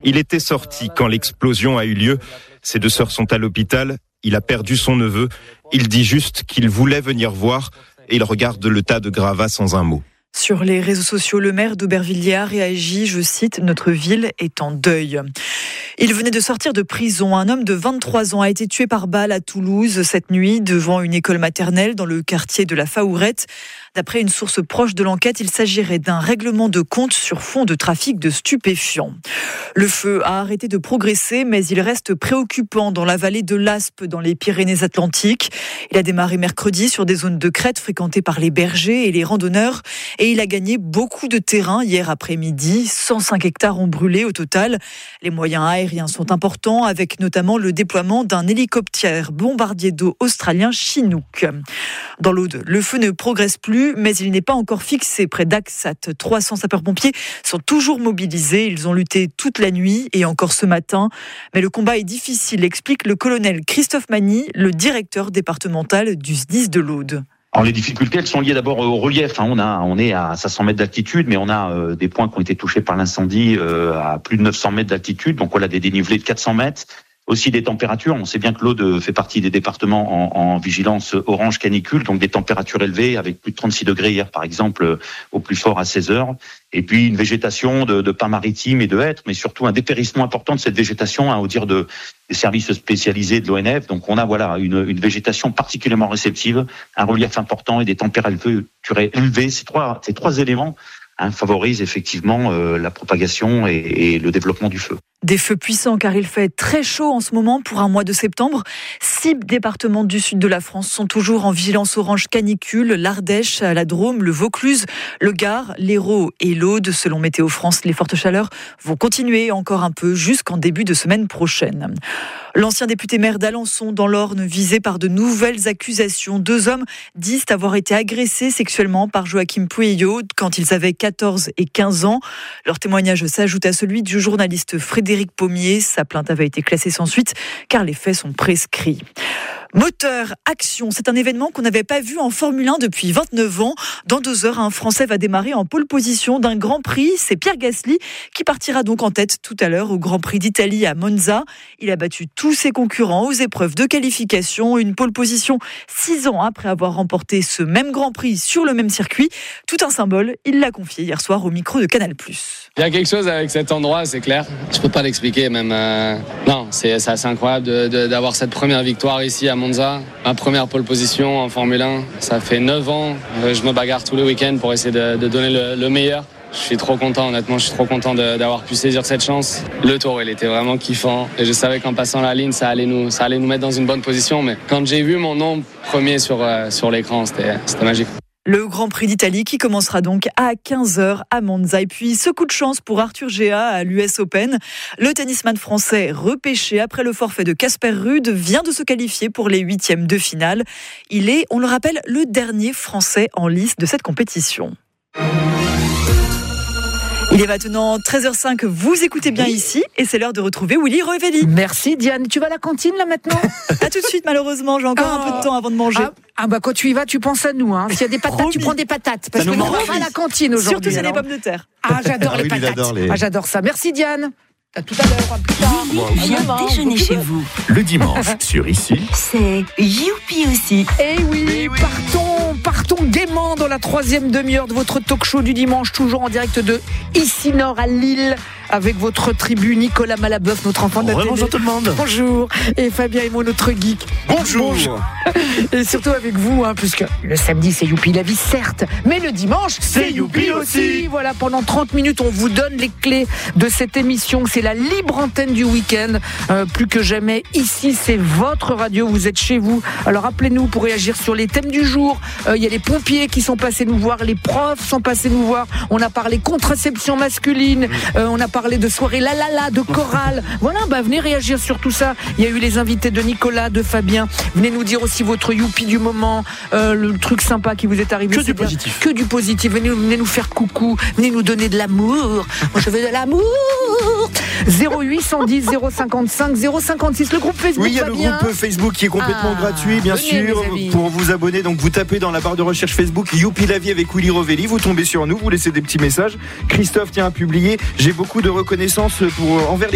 Il était sorti quand l'explosion a eu lieu. Ses 2 sœurs sont à l'hôpital. Il a perdu son neveu. Il dit juste qu'il voulait venir voir et il regarde le tas de gravats sans un mot. Sur les réseaux sociaux, le maire d'Aubervilliers a réagi, je cite, « Notre ville est en deuil ». Il venait de sortir de prison. Un homme de 23 ans a été tué par balle à Toulouse cette nuit devant une école maternelle dans le quartier de la Faourette. D'après une source proche de l'enquête, il s'agirait d'un règlement de compte sur fond de trafic de stupéfiants. Le feu a arrêté de progresser, mais il reste préoccupant dans la vallée de l'Aspe, dans les Pyrénées-Atlantiques. Il a démarré mercredi sur des zones de crête fréquentées par les bergers et les randonneurs. Et il a gagné beaucoup de terrain hier après-midi. 105 hectares ont brûlé au total. Les moyens aériens sont importants, avec notamment le déploiement d'un hélicoptère bombardier d'eau australien Chinook. Dans l'Aude, le feu ne progresse plus, mais il n'est pas encore fixé près d'Axat. 300 sapeurs-pompiers sont toujours mobilisés. Ils ont lutté toute la nuit et encore ce matin. Mais le combat est difficile, explique le colonel Christophe Magny, le directeur départemental du SDIS de l'Aude. Alors les difficultés, elles sont liées d'abord au relief. On est à 500 mètres d'altitude, mais on a des points qui ont été touchés par l'incendie à plus de 900 mètres d'altitude. Donc voilà, des dénivelés de 400 mètres. Aussi des températures. On sait bien que l'Aude fait partie des départements en vigilance orange canicule, donc des températures élevées avec plus de 36 degrés hier, par exemple, au plus fort à 16 heures. Et puis une végétation de pins maritimes et de hêtres, mais surtout un dépérissement important de cette végétation, au dire des services spécialisés de l'ONF. Donc on a une végétation particulièrement réceptive, un relief important et des températures élevées. Ces trois éléments favorisent effectivement la propagation et le développement du feu. Des feux puissants car il fait très chaud en ce moment pour un mois de septembre. 6 départements du sud de la France sont toujours en vigilance orange canicule. L'Ardèche, la Drôme, le Vaucluse, le Gard, l'Hérault et l'Aude. Selon Météo France, les fortes chaleurs vont continuer encore un peu jusqu'en début de semaine prochaine. L'ancien député maire d'Alençon dans l'Orne visé par de nouvelles accusations. 2 hommes disent avoir été agressés sexuellement par Joachim Pueyo quand ils avaient 14 et 15 ans. Leur témoignage s'ajoute à celui du journaliste Frédéric Pommier. Sa plainte avait été classée sans suite car les faits sont prescrits. Moteur Action, c'est un événement qu'on n'avait pas vu en Formule 1 depuis 29 ans. Dans 2 heures, un Français va démarrer en pole position d'un Grand Prix. C'est Pierre Gasly qui partira donc en tête tout à l'heure au Grand Prix d'Italie à Monza. Il a battu tous ses concurrents aux épreuves de qualification. Une pole position 6 ans après avoir remporté ce même Grand Prix sur le même circuit. Tout un symbole, il l'a confié hier soir au micro de Canal+. Il y a quelque chose avec cet endroit, c'est clair. Je peux pas l'expliquer même. Non, c'est assez incroyable d'avoir cette première victoire ici à Monza. Ma première pole position en Formule 1. Ça fait 9 ans. Je me bagarre tous les week-ends pour essayer de donner le meilleur. Je suis trop content, honnêtement, je suis trop content d'avoir pu saisir cette chance. Le tour, il était vraiment kiffant. Et je savais qu'en passant la ligne, ça allait nous mettre dans une bonne position. Mais quand j'ai vu mon nom premier sur l'écran, c'était magique. Le Grand Prix d'Italie qui commencera donc à 15h à Monza. Et puis, ce coup de chance pour Arthur Géa à l'US Open. Le tennisman français repêché après le forfait de Casper Ruud vient de se qualifier pour les 8e de finale. Il est, on le rappelle, le dernier Français en lice de cette compétition. Il est maintenant 13h05, vous écoutez bien ici et c'est l'heure de retrouver Willy Rovelli. Merci Diane, tu vas à la cantine là maintenant? À tout de suite malheureusement, j'ai encore un peu de temps avant de manger. Quand tu y vas, tu penses à nous. S'il y a des patates, tu prends des patates. Parce que nous, on va à la cantine aujourd'hui. Surtout c'est les pommes de terre. J'adore les patates. J'adore ça. Merci Diane. À tout à l'heure, à plus tard. Viens déjeuner chez vous. Le dimanche, sur Ici, c'est Youpi aussi. Eh oui, partons gaiement dans la 3e demi-heure de votre talk show du dimanche, toujours en direct de Ici Nord à Lille, avec votre tribu Nicolas Malabeuf, notre enfant de la télé. Bonjour tout le monde. Bonjour. Et Fabien Emo, notre geek. Bonjour. Et surtout avec vous, puisque le samedi c'est Youpi la vie, certes, mais le dimanche c'est Youpi aussi. Voilà, pendant 30 minutes, on vous donne les clés de cette émission. C'est la libre antenne du week-end. Plus que jamais, ici c'est votre radio, vous êtes chez vous. Alors appelez-nous pour réagir sur les thèmes du jour. Il y a les pompiers qui sont passés nous voir, les profs sont passés nous voir. On a parlé contraception masculine, on a parlé de soirée de chorale. Voilà, venez réagir sur tout ça. Il y a eu les invités de Nicolas, de Fabien. Venez nous dire aussi votre youpi du moment, le truc sympa qui vous est arrivé. Que du positif. Que du positif. Venez nous faire coucou, venez nous donner de l'amour. Moi je veux de l'amour. 0810 055 056, le groupe Facebook. Oui, il y a le groupe Facebook qui est complètement gratuit, bien sûr. Pour vous abonner, donc vous tapez dans la barre de recherche Facebook Youpi la vie avec Willy Rovelli, vous tombez sur nous, vous laissez des petits messages. Christophe tient à publier. J'ai beaucoup de reconnaissance envers les